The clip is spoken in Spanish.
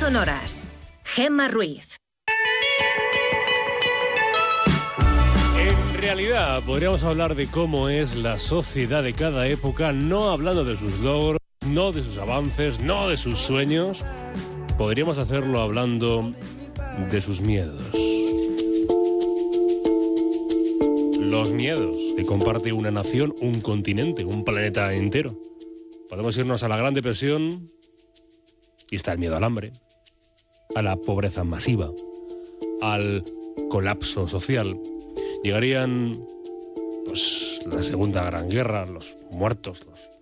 sonoras. Gemma Ruiz. En realidad, podríamos hablar de cómo es la sociedad de cada época, no hablando de sus logros, no de sus avances, no de sus sueños. Podríamos hacerlo hablando de sus miedos. Los miedos que comparte una nación, un continente, un planeta entero. Podemos irnos a la Gran Depresión y está el miedo al hambre, a la pobreza masiva, al colapso social. Llegarían, pues, la Segunda Gran Guerra, los muertos, los